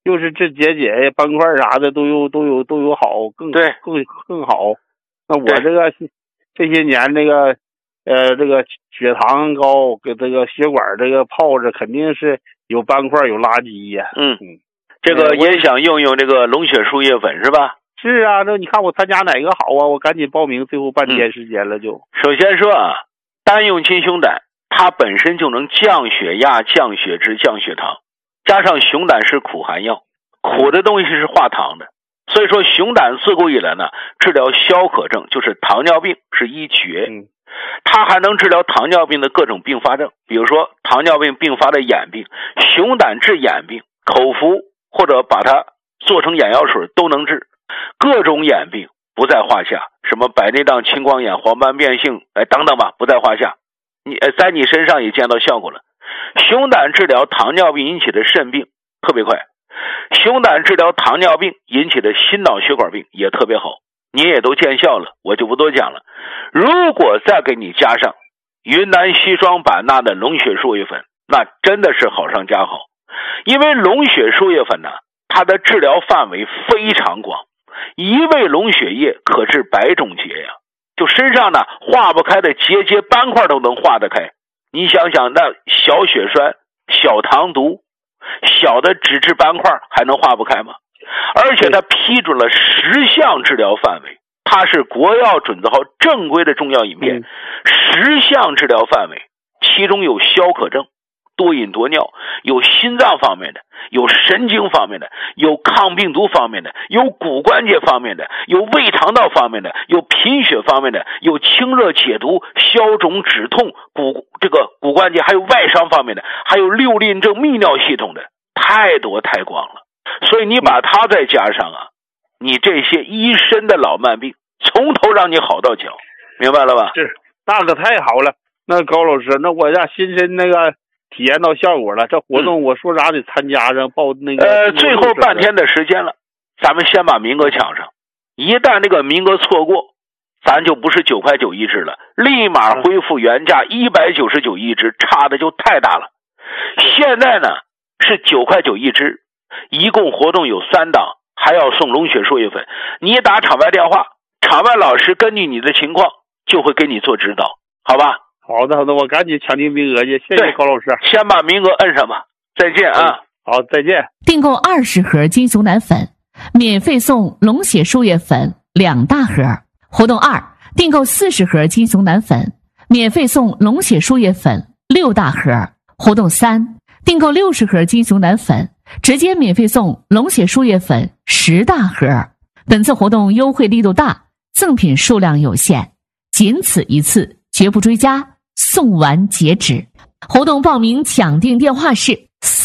就是这解斑块啥的都有好，更好。那我这些年这个血糖高，给这个血管这个泡着，肯定是有斑块有垃圾呀。 这个也想用这个龙血输液粉是吧？ 是啊，那你看我参加哪个好啊？我赶紧报名，最后半天时间了就。 首先说啊，单用金熊胆，它本身就能降血压、降血脂、降血糖，加上熊胆是苦寒药，苦的东西是化糖的，所以说熊胆自古以来呢，治疗消渴症，就是糖尿病是一绝。它还能治疗糖尿病的各种并发症，比如说糖尿病并发的眼病，熊胆治眼病，口服或者把它做成眼药水都能治，各种眼病不在话下，什么白内障、青光眼、黄斑变性，等等吧，不在话下。在你身上也见到效果了。熊胆治疗糖尿病引起的肾病特别快，熊胆治疗糖尿病引起的心脑血管病也特别好，你也都见效了，我就不多讲了。如果再给你加上云南硒霜版纳的龙血输液粉，那真的是好上加好。因为龙血输液粉呢，它的治疗范围非常广，一味龙血液可治100种结呀，就身上呢化不开的结斑块都能化得开。你想想，那小血栓、小糖毒、小的脂质斑块还能化不开吗？而且它批准了10项治疗范围，它是国药准字号正规的中药饮片，10项治疗范围，其中有消渴症、多饮多尿，有心脏方面的，有神经方面的，有抗病毒方面的，有骨关节方面的，有胃肠道方面的，有贫血方面的，有清热解毒、消肿止痛、骨关节，还有外伤方面的，还有六令症泌尿系统的，太多太广了。所以你把它再加上啊，你这些一身的老慢病从头让你好到脚，明白了吧？ 是，那可太好了。那高老师，那我让新生那个体验到效果了，这活动我说啥得参加上报那个最后半天的时间了，咱们先把名额抢上，一旦这个名额错过，咱就不是9块9一支了，立马恢复原价199一支，差的就太大了。现在呢是9块9一支，一共活动有3档，还要送龙血输液粉。你打场外电话，场外老师根据你的情况就会给你做指导，好吧？ 好的，我赶紧抢订名额去，谢谢高老师。 先把名额摁上吧，再见啊！ 好，再见。 订购20盒金熊胆粉，免费送龙血输液粉2大盒。活动2，订购40盒金熊胆粉，免费送龙血输液粉6大盒。活动3，订购60盒金熊胆粉，直接免费送龙血输液粉10大盒。本次活动优惠力度大，赠品数量有限，仅此一次，绝不追加，送完截止。活动报名抢订电话是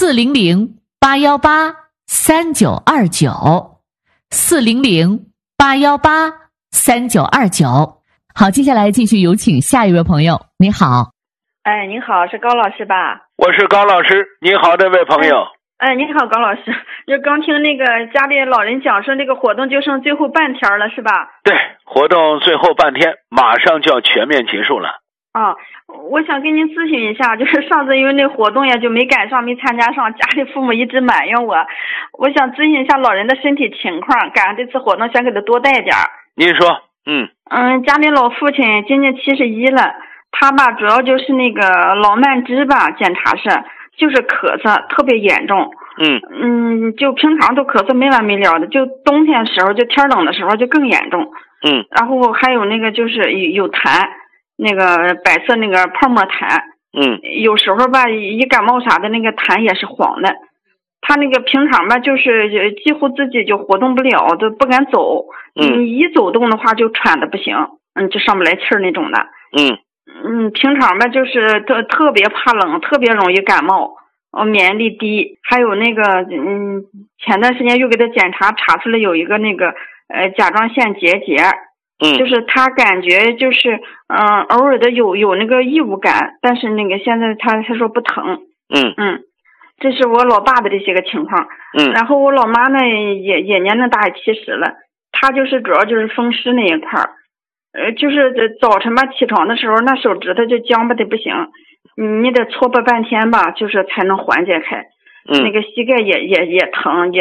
400-818-3929，400-818-3929。好，接下来继续有请下一位朋友。你好。 您好，是高老师吧？ 我是高老师，你好，这位朋友。 你好，高老师。就刚听那个家里老人讲说，这个活动就剩最后半天了，是吧？ 对，活动最后半天，马上就要全面结束了。 我想跟您咨询一下，就是上次因为那活动呀就没赶上，没参加上，家里父母一直埋怨我想咨询一下老人的身体情况，赶上这次活动想给他多带点。 您说。 家里老父亲今年71了，他吧主要就是那个老慢支吧，检查是就是咳嗽特别严重。就平常都咳嗽没完没了的，就冬天时候就天冷的时候就更严重。然后还有那个就是有痰，那个白色那个泡沫痰。有时候吧一感冒啥的那个痰也是黄的。他那个平常吧就是几乎自己就活动不了，都不敢走。一走动的话就喘的不行，就上不来气儿那种的。平常吧就是特别怕冷，特别容易感冒，免疫力低。还有那个前段时间又给他检查，查出来有一个那个甲状腺结节。就是他感觉就是偶尔的有那个异物感，但是那个现在他说不疼。这是我老爸的这些个情况。然后我老妈呢也年龄大，70了，她就是主要就是风湿那一块儿。就是早晨吧起床的时候，那手指头就僵巴的不行，你得搓吧半天吧，就是才能缓解开。那个膝盖也疼，